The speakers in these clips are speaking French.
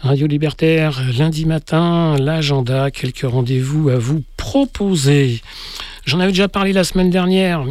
Radio Libertaire, lundi matin, l'agenda, quelques rendez-vous à vous proposer. J'en avais déjà parlé la semaine dernière,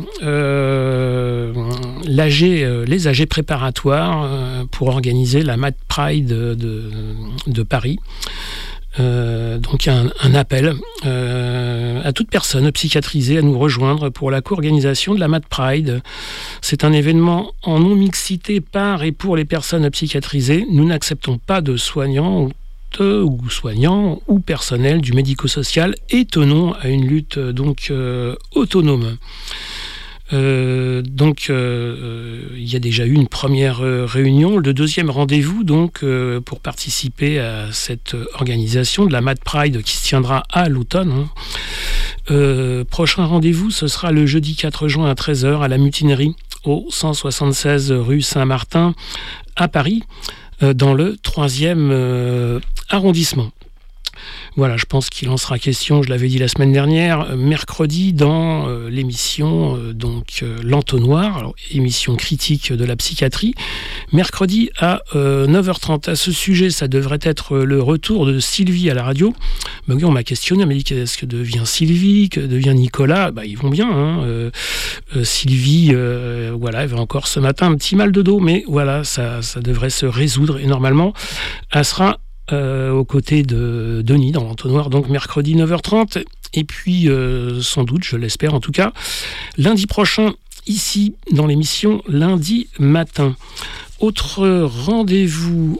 les AG préparatoires pour organiser la Mad Pride de Paris. Donc un appel à toute personne psychiatrisée à nous rejoindre pour la co-organisation de la Mad Pride. C'est un événement en non-mixité par et pour les personnes psychiatrisées. Nous n'acceptons pas de soignants ou personnel du médico-social et tenons à une lutte autonome. Il y a déjà eu une première réunion, le deuxième rendez-vous pour participer à cette organisation de la Mad Pride qui se tiendra à l'automne. Prochain rendez-vous, ce sera le jeudi 4 juin à 13h à la Mutinerie au 176 rue Saint-Martin à Paris, dans le 3e arrondissement. Voilà, je pense qu'il en sera question, je l'avais dit la semaine dernière, mercredi dans l'émission L'Entonnoir, alors, émission critique de la psychiatrie, mercredi à 9h30. À ce sujet, ça devrait être le retour de Sylvie à la radio. On m'a questionné, on m'a dit qu'est-ce que devient Sylvie, que devient Nicolas. Ils vont bien. Sylvie, elle avait encore ce matin un petit mal de dos, mais voilà, ça devrait se résoudre et normalement, elle sera aux côtés de Denis dans l'entonnoir, donc mercredi 9h30, et puis sans doute, je l'espère en tout cas, lundi prochain, ici, dans l'émission Lundi Matin. Autre rendez-vous,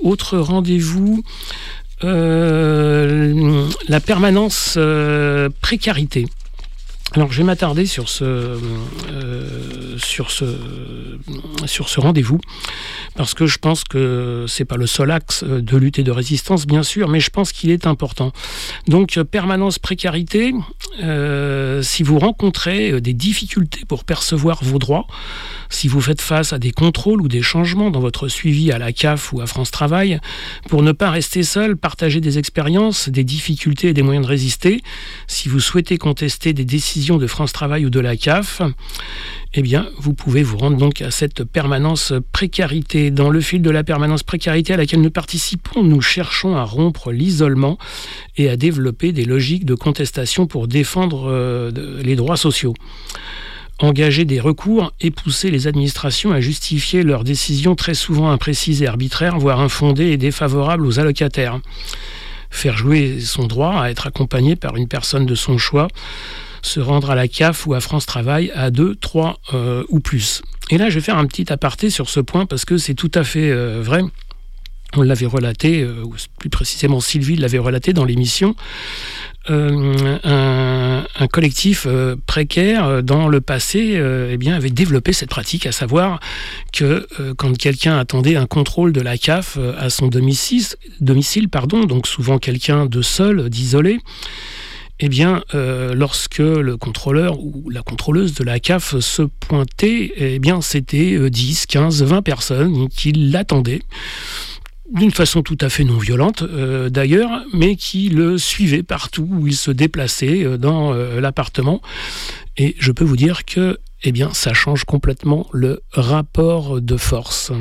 la permanence précarité. Alors, je vais m'attarder sur ce rendez-vous, parce que je pense que c'est pas le seul axe de lutte et de résistance, bien sûr, mais je pense qu'il est important. Donc, permanence précarité, si vous rencontrez des difficultés pour percevoir vos droits, si vous faites face à des contrôles ou des changements dans votre suivi à la CAF ou à France Travail, pour ne pas rester seul, partagez des expériences, des difficultés et des moyens de résister. Si vous souhaitez contester des décisions de France Travail ou de la CAF, vous pouvez vous rendre donc à cette permanence précarité. Dans le fil de la permanence précarité à laquelle nous participons, nous cherchons à rompre l'isolement et à développer des logiques de contestation pour défendre les droits sociaux. Engager des recours et pousser les administrations à justifier leurs décisions très souvent imprécises et arbitraires, voire infondées et défavorables aux allocataires. Faire jouer son droit à être accompagné par une personne de son choix, se rendre à la CAF ou à France Travail à 2, 3 ou plus. Et là, je vais faire un petit aparté sur ce point parce que c'est tout à fait vrai. On l'avait relaté, ou plus précisément Sylvie l'avait relaté dans l'émission, un collectif précaire dans le passé avait développé cette pratique, à savoir que quand quelqu'un attendait un contrôle de la CAF à son domicile, donc souvent quelqu'un de seul, d'isolé, lorsque le contrôleur ou la contrôleuse de la CAF se pointait, c'était 10, 15, 20 personnes qui l'attendaient, d'une façon tout à fait non violente d'ailleurs, mais qui le suivaient partout où il se déplaçait dans l'appartement. Et je peux vous dire que ça change complètement le rapport de force.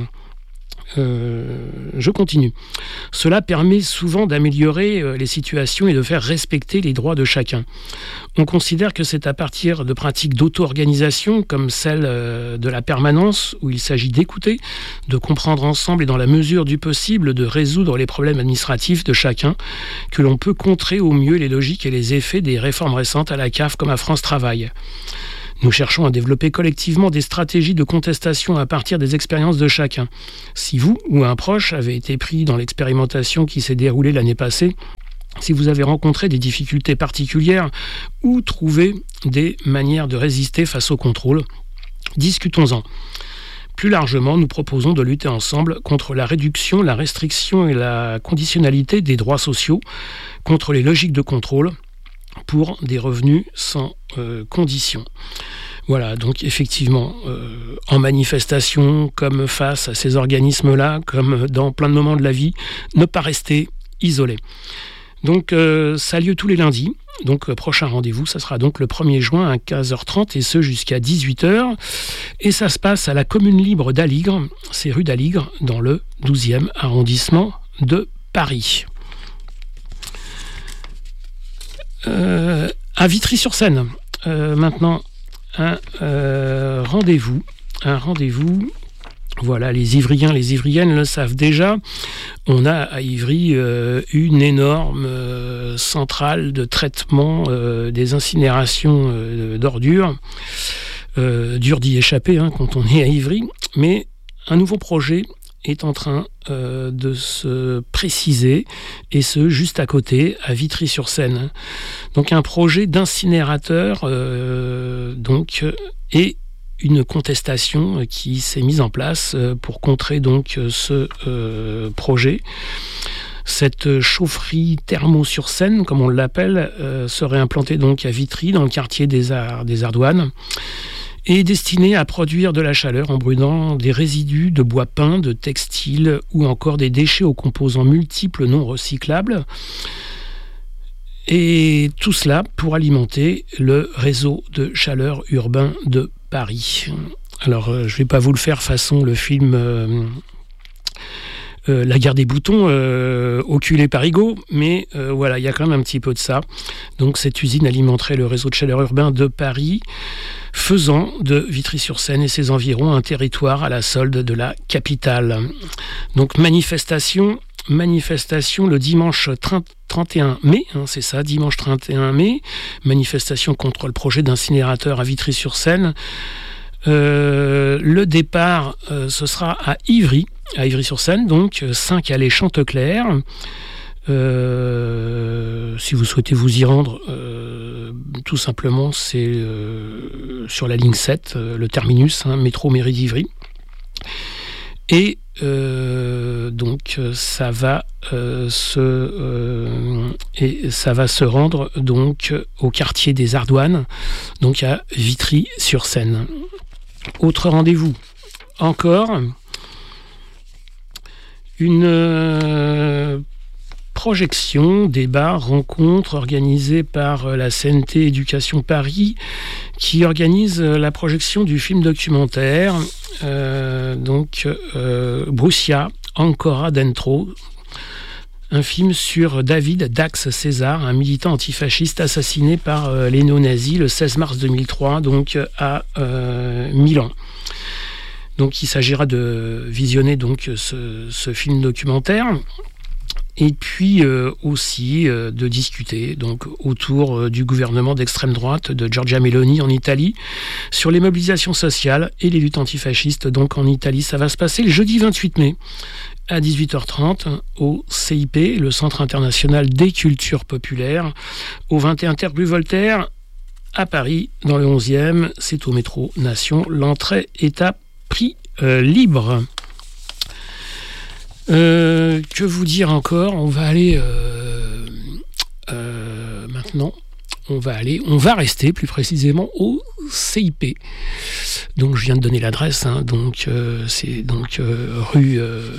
Je continue. Cela permet souvent d'améliorer les situations et de faire respecter les droits de chacun. On considère que c'est à partir de pratiques d'auto-organisation, comme celle de la permanence, où il s'agit d'écouter, de comprendre ensemble et dans la mesure du possible de résoudre les problèmes administratifs de chacun, que l'on peut contrer au mieux les logiques et les effets des réformes récentes à la CAF comme à France Travail. Nous cherchons à développer collectivement des stratégies de contestation à partir des expériences de chacun. Si vous ou un proche avez été pris dans l'expérimentation qui s'est déroulée l'année passée, si vous avez rencontré des difficultés particulières ou trouvé des manières de résister face au contrôle, discutons-en. Plus largement, nous proposons de lutter ensemble contre la réduction, la restriction et la conditionnalité des droits sociaux, contre les logiques de contrôle, pour des revenus sans condition. Voilà, donc effectivement, en manifestation, comme face à ces organismes-là, comme dans plein de moments de la vie, ne pas rester isolé. Donc ça a lieu tous les lundis. Donc prochain rendez-vous, ça sera donc le 1er juin à 15h30 et ce jusqu'à 18h. Et ça se passe à la commune libre d'Aligre, c'est rue d'Aligre, dans le 12e arrondissement de Paris. À Vitry-sur-Seine, maintenant, un rendez-vous. Voilà, les Ivriens, les Ivriennes le savent déjà. On a à Ivry une énorme centrale de traitement des incinérations d'ordures. Dur d'y échapper quand on est à Ivry, mais un nouveau projet est en train de se préciser, et ce, juste à côté, à Vitry-sur-Seine. Donc un projet d'incinérateur et une contestation qui s'est mise en place pour contrer donc ce projet. Cette chaufferie thermo-sur-Seine, comme on l'appelle, serait implantée donc à Vitry, dans le quartier des Ardoines, et destinée à produire de la chaleur en brûlant des résidus de bois peint, de textiles ou encore des déchets aux composants multiples non recyclables. Et tout cela pour alimenter le réseau de chaleur urbain de Paris. Alors, je ne vais pas vous le faire façon le film La guerre des boutons, Oculé Parigot, mais voilà, il y a quand même un petit peu de ça. Donc cette usine alimenterait le réseau de chaleur urbain de Paris, faisant de Vitry-sur-Seine et ses environs un territoire à la solde de la capitale. Donc manifestation le dimanche 31 mai, c'est ça, dimanche 31 mai, manifestation contre le projet d'incinérateur à Vitry-sur-Seine. Le départ, ce sera à Ivry-sur-Seine, donc 5 allées Chantecler. Si vous souhaitez vous y rendre, tout simplement, c'est sur la ligne 7, le terminus, métro mairie d'Ivry. Et donc ça va se rendre donc au quartier des Ardoines, donc à Vitry-sur-Seine. Autre rendez-vous, encore une projection, débat, rencontre organisée par la CNT Éducation Paris, qui organise la projection du film documentaire Brussia, ancora dentro, un film sur David Dax César, un militant antifasciste assassiné par les néo-nazis le 16 mars 2003, donc à Milan. Donc il s'agira de visionner donc ce film documentaire, et puis aussi de discuter donc autour du gouvernement d'extrême droite de Giorgia Meloni en Italie sur les mobilisations sociales et les luttes antifascistes donc en Italie. Ça va se passer le jeudi 28 mai à 18h30 au CIP, le Centre international des cultures populaires, au 21 rue Voltaire à Paris, dans le 11e. C'est au métro Nation. L'entrée est à prix libre. Que vous dire encore ? On va aller maintenant. On va rester plus précisément au CIP. Donc je viens de donner l'adresse. C'est donc rue.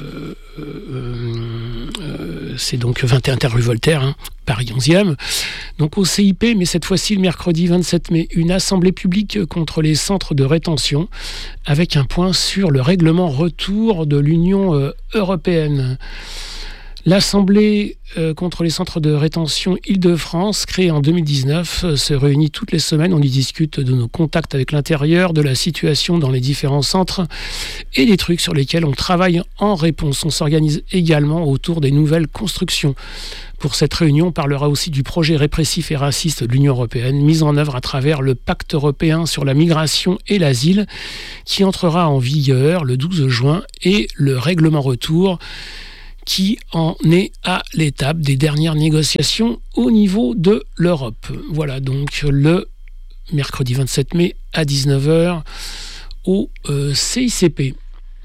C'est donc 21 rue Voltaire, Paris 11e. Donc au CIP, mais cette fois-ci le mercredi 27 mai, une assemblée publique contre les centres de rétention, avec un point sur le règlement retour de l'Union européenne. L'Assemblée contre les centres de rétention Île-de-France, créée en 2019, se réunit toutes les semaines. On y discute de nos contacts avec l'intérieur, de la situation dans les différents centres et des trucs sur lesquels on travaille en réponse. On s'organise également autour des nouvelles constructions. Pour cette réunion, on parlera aussi du projet répressif et raciste de l'Union européenne, mis en œuvre à travers le pacte européen sur la migration et l'asile, qui entrera en vigueur le 12 juin, et le règlement retour, qui en est à l'étape des dernières négociations au niveau de l'Europe. Voilà, donc le mercredi 27 mai à 19h au CICP.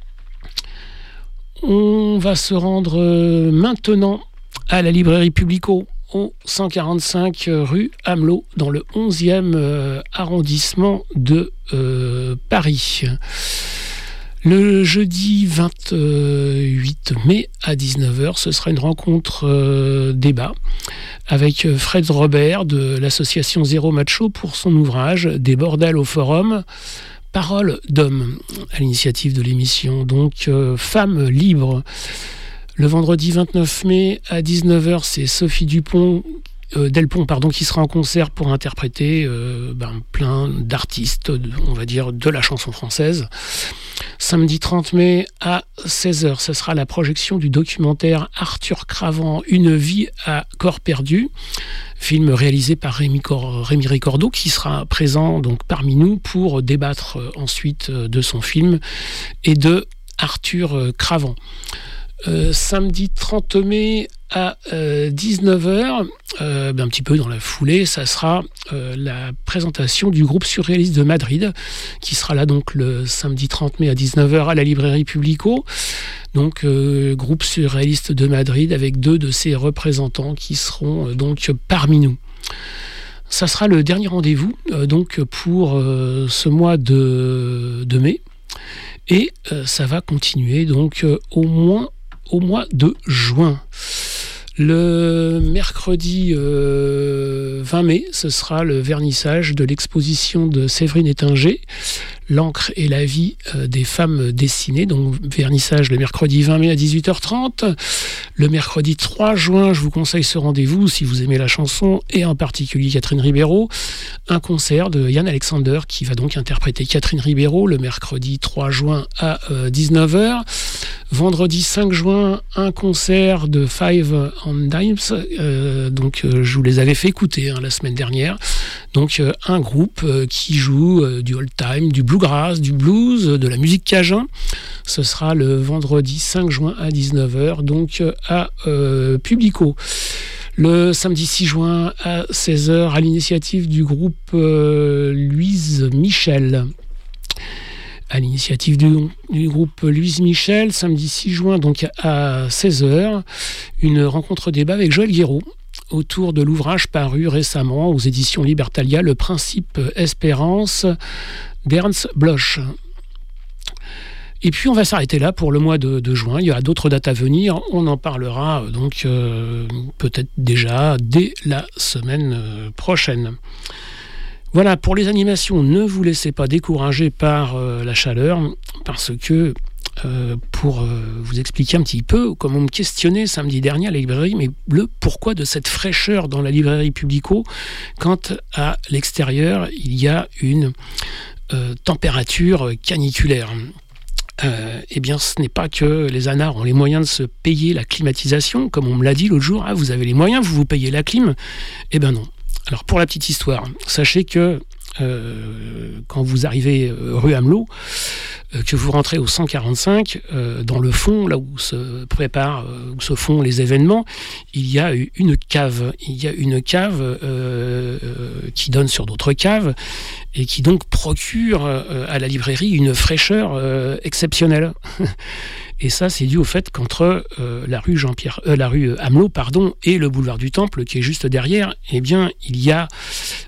On va se rendre maintenant à la librairie Publico, au 145 rue Amelot, dans le 11e arrondissement de Paris. Le jeudi 28 mai à 19h, ce sera une rencontre débat avec Fred Robert de l'association Zéro Macho pour son ouvrage « Des bordels au forum, parole d'homme » à l'initiative de l'émission. Donc, Femmes libres. Le vendredi 29 mai à 19h, c'est Sophie Delpont, qui sera en concert pour interpréter plein d'artistes, on va dire, de la chanson française. Samedi 30 mai à 16h, ce sera la projection du documentaire Arthur Cravant, Une vie à corps perdu, film réalisé par Rémi Ricordo, qui sera présent donc parmi nous pour débattre ensuite de son film et de Arthur Cravant. Samedi 30 mai à 19h, un petit peu dans la foulée, ça sera la présentation du groupe surréaliste de Madrid, qui sera là donc le samedi 30 mai à 19h à la librairie Publico. Donc groupe surréaliste de Madrid avec 2 de ses représentants qui seront donc parmi nous. Ça sera le dernier rendez-vous donc pour ce mois de mai, et ça va continuer donc au mois de juin. Le mercredi 20 mai, ce sera le vernissage de l'exposition de Séverine Ettinger, L'encre et la vie des femmes dessinées. Donc vernissage le mercredi 20 mai à 18h30. Le mercredi 3 juin, je vous conseille ce rendez-vous si vous aimez la chanson, et en particulier Catherine Ribeiro. Un concert de Yann Alexander qui va donc interpréter Catherine Ribeiro le mercredi 3 juin à 19h. Vendredi 5 juin, un concert de Five and Dimes. Je vous les avais fait écouter la semaine dernière. Donc un groupe qui joue du old time, du bluegrass, du blues, de la musique cajun. Ce sera le vendredi 5 juin à 19h, donc à Publico. Le samedi 6 juin à 16h, à l'initiative du groupe Louise Michel. À l'initiative du groupe Louise Michel, samedi 6 juin, donc à 16h, une rencontre débat avec Joël Guéraud autour de l'ouvrage paru récemment aux éditions Libertalia, Le principe espérance d'Ernst Bloch. Et puis on va s'arrêter là pour le mois de juin. Il y aura d'autres dates à venir. On en parlera donc peut-être déjà dès la semaine prochaine. Voilà, pour les animations, ne vous laissez pas décourager par la chaleur, parce que pour vous expliquer un petit peu comment on me questionnait samedi dernier à la librairie, mais pourquoi de cette fraîcheur dans la librairie Publico quand à l'extérieur il y a une température caniculaire. Eh bien, ce n'est pas que les anards ont les moyens de se payer la climatisation, comme on me l'a dit l'autre jour. Ah, vous avez les moyens, vous payez la clim. Eh bien non. Alors, pour la petite histoire, sachez que quand vous arrivez rue Amelot, que vous rentrez au 145, dans le fond, là où se font les événements, il y a une cave. Il y a une cave qui donne sur d'autres caves et qui donc procure à la librairie une fraîcheur exceptionnelle. Et ça, c'est dû au fait qu'entre la rue Amelot, et le boulevard du Temple, qui est juste derrière, eh bien, il y a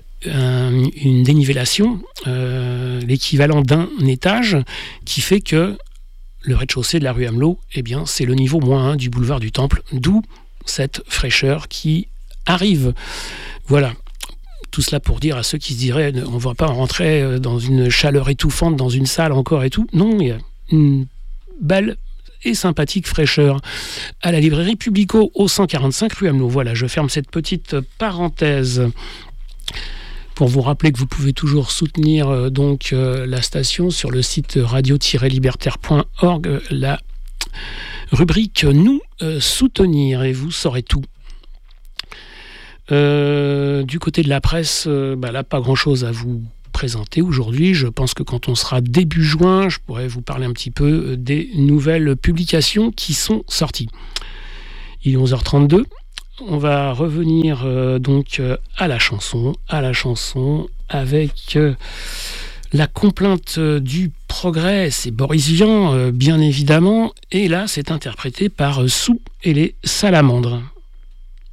une dénivellation, l'équivalent d'un étage, qui fait que le rez-de-chaussée de la rue Amelot, eh bien, c'est le niveau -1 du boulevard du Temple, d'où cette fraîcheur qui arrive. Voilà. Tout cela pour dire à ceux qui se diraient on ne va pas rentrer dans une chaleur étouffante dans une salle encore et tout. Non, il y a une belle et sympathique fraîcheur à la librairie Publico au 145 rue Amelot. Voilà, je ferme cette petite parenthèse pour vous rappeler que vous pouvez toujours soutenir la station sur le site radio-libertaire.org, la rubrique Nous soutenir, et vous saurez tout. Du côté de la presse, là, pas grand-chose à vous présenter aujourd'hui. Je pense que quand on sera début juin, je pourrais vous parler un petit peu des nouvelles publications qui sont sorties. Il est 11h32. On va revenir à la chanson avec la complainte du progrès. C'est Boris Vian, bien évidemment, et là c'est interprété par Sou et les Salamandres.